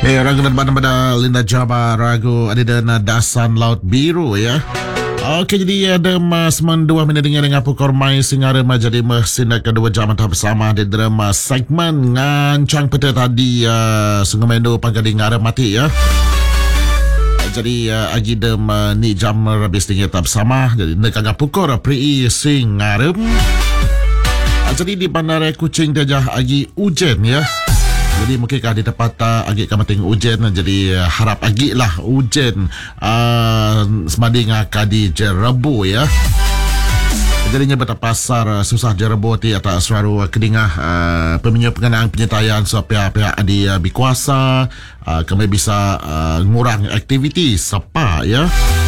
Ragu dan pada Linda Jaba ragu ada na dasan laut biru ya. Okey, jadi ada mas mendua mendengar dengan pukul mai singara jadi mesin kedua jam antara bersama di drama segmen ngancang peta tadi sungguh pangkadi ngara mati ya. Jadi agi dem ni jam habis tinggal tak bersama jadi nekanga pukul pri singara. Jadi di bandar Kuching dia agi ujen ya. Jadi mungkinkah di tempat agi kamu tengok ujen, jadi harap agi lah ujen semading kadi Jerebu ya. Jadinya bertapasar susah Jerebu ti atas suara kedingah peminyak pengenaan penyertaian so pihak-pihak adi berkuasa kami bisa ngurang aktiviti sepa ya.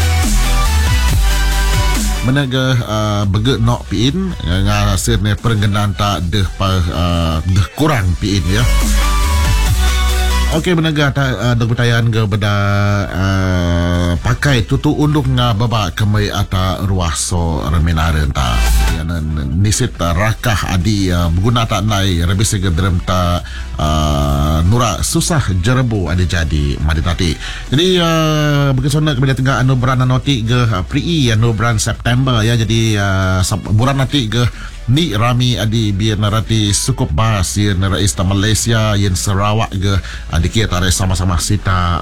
Menaga begek nok piin ngasir ne perengganan tak deh kurang piin ya. Okey, menaga tak bertayaan ke benda pakai tutu unduk baba kemai ata ruaso reminaren ta yana nisit rakah adi berguna tak nai rebis ke drem ta nura susah Jerebu ada jadi maditati. Jadi berkesona kepada tengah anugerah nanoti ke pri anugerah September ya. Jadi bulan nanti ke ni rami adi biar narati sukup bas yang nara ista Malaysia yang Sarawak ke adikit ada sama-sama sita